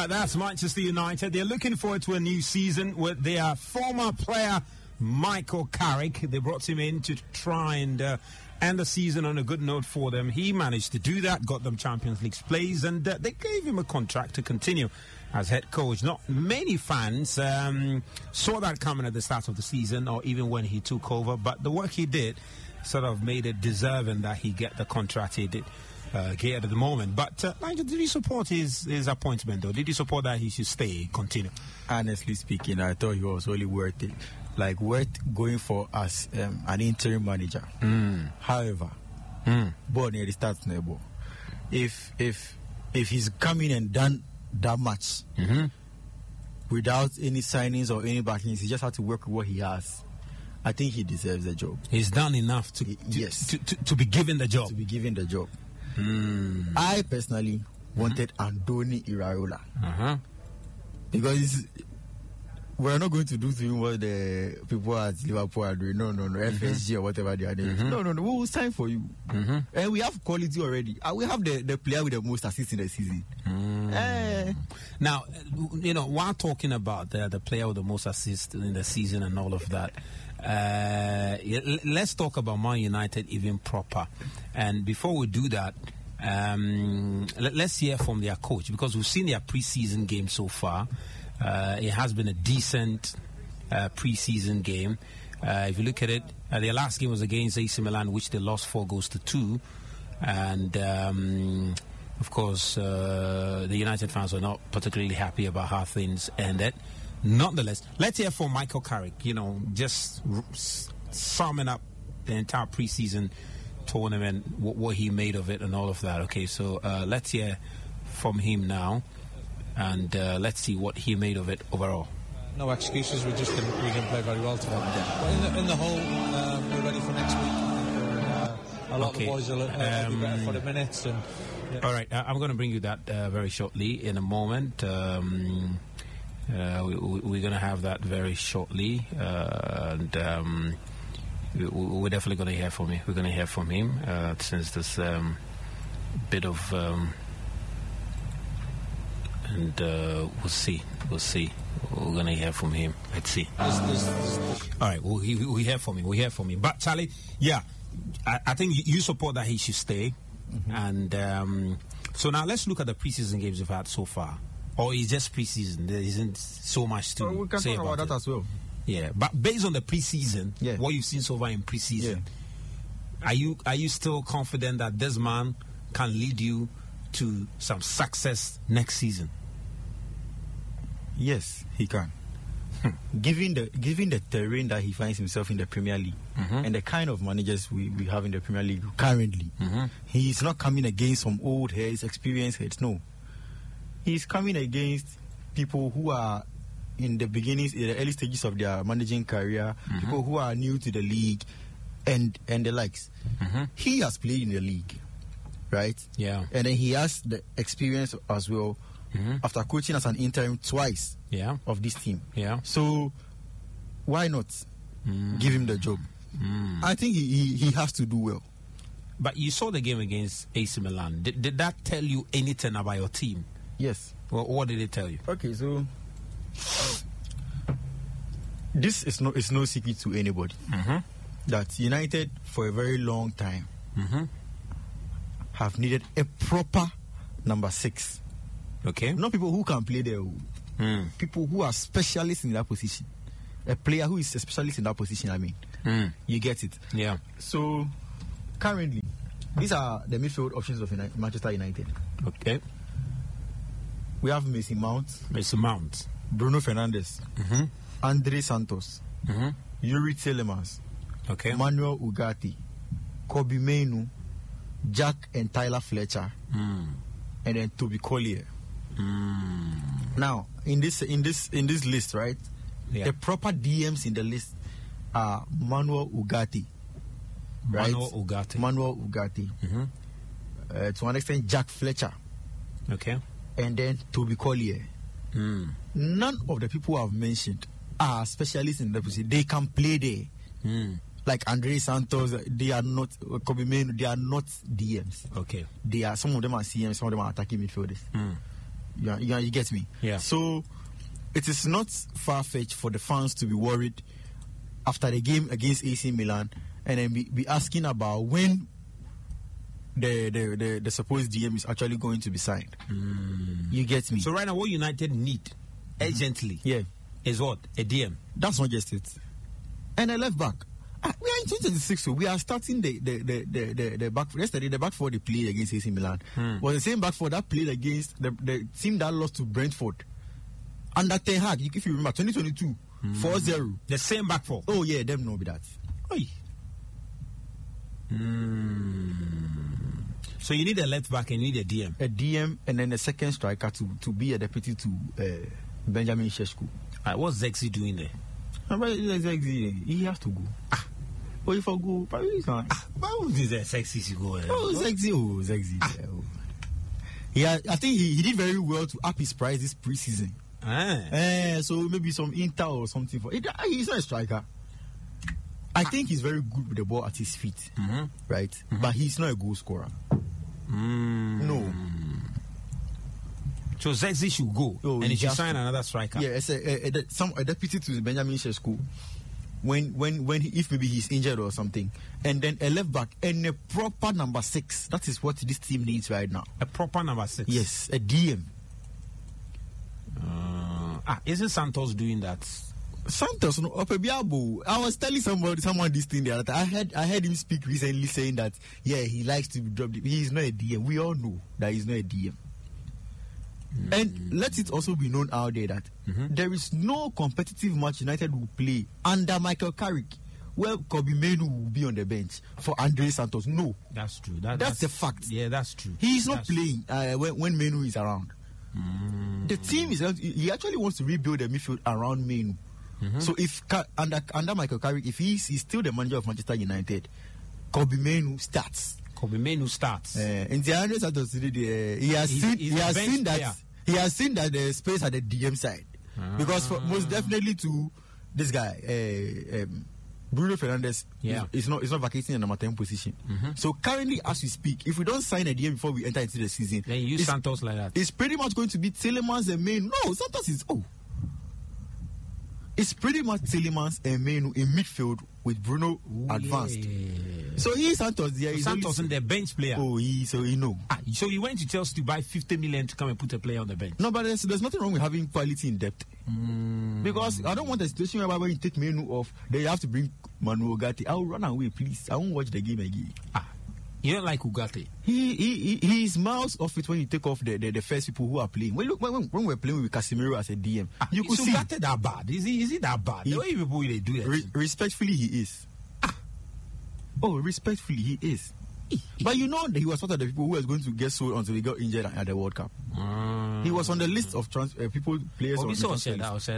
right, that's Manchester United. They're looking forward to a new season with their former player, Michael Carrick. They brought him in to try and end the season on a good note for them. He managed to do that, got them Champions League plays, and they gave him a contract to continue as head coach. Not many fans saw that coming at the start of the season or even when he took over, but the work he did sort of made it deserving that he get the contract he did get at the moment. But Nigel, did you support his appointment, though? Did you support that he should stay, continue? Honestly speaking, I thought he was really worth it. Like, worth going for as an interim manager. However, born near the start, if he's coming and done that much without any signings or any backings, he just had to work with what he has. I think he deserves the job. He's done enough to be given the job. To be given the job. I personally wanted Andoni Iraola because we're not going to do to him what the people at Liverpool are doing. No, FSG or whatever they are doing. No, we will sign for you. And we have quality already. We have the player with the most assists in the season. Now, while talking about the player with the most assists in the season and all of that, let's talk about Man United even proper. And before we do that, let's hear from their coach, because we've seen their pre-season game so far. It has been a decent pre-season game. If you look at it, their last game was against AC Milan, which they lost 4-2. And of course, the United fans were not particularly happy about how things ended. Nonetheless, let's hear from Michael Carrick, just summing up the entire pre-season tournament, what he made of it and all of that. Okay, so let's hear from him now, and let's see what he made of it overall. No excuses, we didn't play very well today. But in the whole, we're ready for next week. A lot of the boys will be better for the minutes. And, all right, I'm going to bring you that very shortly in a moment. We're going to have that very shortly, and we're definitely going to hear from him. We're going to hear from him since there's bit of, and we'll see. We're going to hear from him. Let's see. All right, we'll hear from him. But Charlie, yeah, I think you support that he should stay, and so now let's look at the preseason games we've had so far. Or it's just preseason. There isn't so much to we can say talk about that as well. Yeah, but based on the preseason, what you've seen so far in preseason, are you still confident that this man can lead you to some success next season? Yes, he can. Given the terrain that he finds himself in the Premier League and the kind of managers we have in the Premier League currently, he is not coming against some old heads, experienced heads. No. He's coming against people who are in the beginnings, in the early stages of their managing career, people who are new to the league, and the likes. He has played in the league, right? Yeah. And then he has the experience as well after coaching as an interim twice of this team. Yeah. So why not give him the job? I think he has to do well. But you saw the game against AC Milan. Did that tell you anything about your team? Yes. Well, what did it tell you? Okay, so this is no secret to anybody that United for a very long time have needed a proper number 6. Okay. Not people who can play there. People who are specialists in that position. A player who is a specialist in that position, I mean. You get it? Yeah. So, currently, these are the midfield options of Manchester United. Okay. We have Mason Mount, Bruno Fernandes, Andre Santos, Yuri Tielemans, Manuel Ugarte, Kobe Mainoo, Jack and Tyler Fletcher, and then Toby Collier. Now, in this list, right? Yeah. The proper DMs in the list are Manuel Ugarte, right? Manuel Ugarte. To one extent, Jack Fletcher. Okay. And then Toby Collier. None of the people I've mentioned are specialists in the position. They can play there. Like Andre Santos, they are not Kobe Mainoo, they are not DMs. Okay. They are, some of them are CMs, some of them are attacking midfielders. You get me? Yeah. So it is not far-fetched for the fans to be worried after the game against AC Milan and then be asking about when the supposed DM is actually going to be signed. You get me? So right now, what United need urgently is what? A DM. That's not just it. And a left back. We are in 2026, so we are starting the back. Yesterday, the back four they played against AC Milan was the same back four that played against the team that lost to Brentford under Ten Hag. If you remember, 2022, 4-0. The same back four. Oh yeah, them know be that. Oy. So you need a left back and you need a DM. A DM and then a second striker to be a deputy to Benjamin Šeško. What's Zexi doing there? He has to go. Oh, if I go, probably it's not. Why would this sexy to go? Zexi. Yeah, I think he did very well to up his price this preseason. So maybe some Inter or something for it. He's not a striker. I think he's very good with the ball at his feet, right? But he's not a goal scorer. No. So Zexi should go and he should sign another striker. Yeah, as a deputy to Benjamin Šeško. If maybe he's injured or something, and then a left back and a proper number 6. That is what this team needs right now. A proper number 6. Yes, a DM. Isn't Santos doing that? Santos, no, I was telling someone this thing the other time. I heard him speak recently saying that he likes to be dropped. He's not a DM. We all know that he's not a DM. And let it also be known out there that there is no competitive match United will play under Michael Carrick where Kobe Mainoo will be on the bench for Andre Santos. No. That's true. That's the fact. Yeah, that's true. He's not playing when Mainoo is around. The team he actually wants to rebuild the midfield around Mainoo. So if under Michael Carrick, if he's still the manager of Manchester United, Kobe Mainoo starts. And the Andre Santos, he has seen that the space at the DM side, because most definitely to this guy, Bruno Fernandes, is not vacating in number 10 position. So currently, as we speak, if we don't sign a DM before we enter into the season, then you use Santos like that. It's pretty much going to be Tielemans and Mainoo. No, Santos is it's pretty much Tielemans and Mainoo in midfield with Bruno advanced. So he's Santos there. Santos in the bench player. So he know. So he went to Chelsea to buy 50 million to come and put a player on the bench. No, but there's nothing wrong with having quality in depth. Because I don't want a situation where when you take Mainoo off, then you have to bring Manu Ugarte. I'll run away, please. I won't watch the game again. You don't like Ugarte? He's miles off it when you take off the first people who are playing. When we're playing with Casemiro as a DM, you could see Ugarte that bad. Is he that bad? The way people they do that. Respectfully, he is. Respectfully, he is. But you know that he was one of the people who was going to get sold until he got injured at the World Cup. He was on the list of players on the transfer list.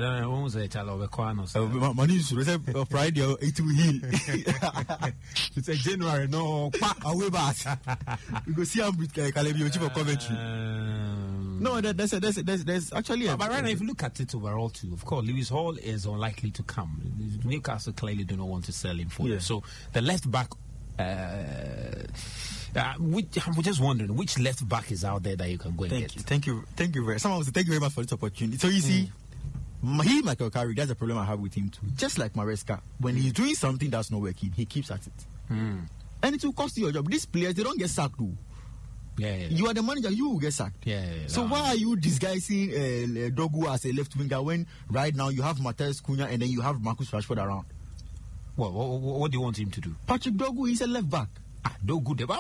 Pride, it will heal. It's a January, no, away back. You go see him with Caleb Yochi for Coventry. No, there's actually. But right now, if you look at it overall, too, of course, Lewis Hall is unlikely to come. Newcastle clearly do not want to sell him for it. So the left back. I'm just wondering which left back is out there that you can go and get. Thank you very. Someone said thank you very much for this opportunity. So you see, Michael Carrick, that's a problem I have with him too. Just like Maresca, when he's doing something that's not working, he keeps at it, and it will cost you your job. These players, they don't get sacked though. You are the manager, you will get sacked. So why are you disguising Dogu as a left winger when right now you have Matheus Cunha and then you have Marcus Rashford around? What do you want him to do? Patrick Dogu is a left back. Dogu,